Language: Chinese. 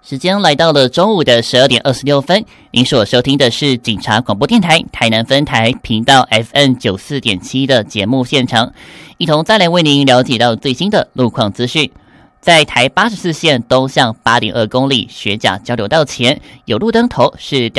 时间来到了中午的12点26分，您所收听的是警察广播电台台南分台频道 FM94.7 的节目现场，一同再来为您了解到最新的路况资讯。在台84线东向8.2公里学甲交流道前，有路灯头是